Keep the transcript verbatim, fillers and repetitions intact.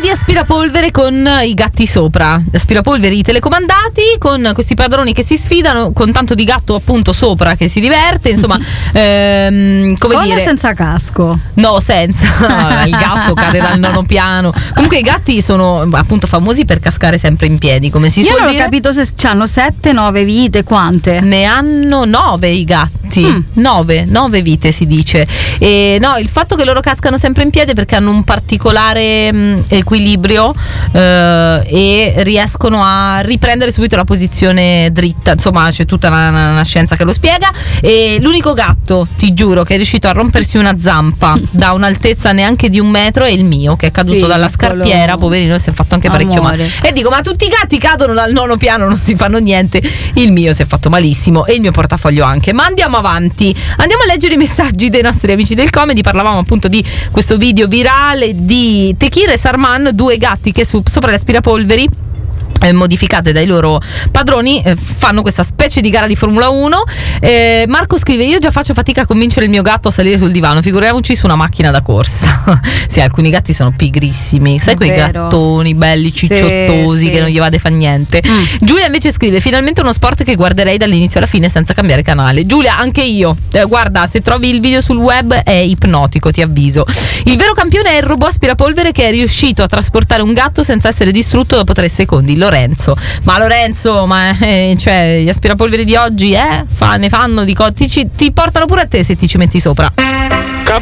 di aspirapolvere con i gatti sopra, aspirapolveri telecomandati con questi padroni che si sfidano, con tanto di gatto appunto sopra che si diverte, insomma, ehm, come con dire, o senza casco? No, senza. Il gatto cade dal nono piano. Comunque i gatti sono appunto famosi per cascare sempre in piedi, come si Io suol non ho dire. capito se hanno sette, nove vite, quante? Ne hanno nove i gatti, mm. nove, nove vite si dice. E no, il fatto che loro cascano sempre in piedi è perché hanno un particolare mh, equilibrio eh, e riescono a riprendere subito la posizione dritta. Insomma, c'è tutta una, una scienza che lo spiega. E l'unico gatto, ti giuro, che è riuscito a rompersi una zampa da un'altezza neanche di un metro è il mio, che è caduto Piccolo. dalla scarpiera, poverino, e si è fatto anche parecchio male. E dico, ma tutti i gatti cadono dal nono piano, non si fanno niente. Il mio si è fatto malissimo e il mio portafoglio anche. Ma andiamo avanti, andiamo a leggere i messaggi dei nostri amici del Comedy. Parlavamo appunto di questo video virale di Tekir e Sarman, due gatti che su, sopra le aspirapolveri Eh, modificate dai loro padroni eh, fanno questa specie di gara di Formula uno. eh, Marco scrive: io già faccio fatica a convincere il mio gatto a salire sul divano, figuriamoci su una macchina da corsa. Sì, alcuni gatti sono pigrissimi, sai, quei vero. gattoni belli cicciottosi, sì, che sì. non gli va di fa niente. mm. Giulia invece scrive: finalmente uno sport che guarderei dall'inizio alla fine senza cambiare canale. Giulia, anche io, eh, guarda, se trovi il video sul web è ipnotico, ti avviso. Il vero campione è il robot aspirapolvere che è riuscito a trasportare un gatto senza essere distrutto dopo tre secondi. Lorenzo, ma Lorenzo, ma eh, cioè gli aspirapolveri di oggi eh, fa, ne fanno di co- ti, ci, ti portano pure a te se ti ci metti sopra.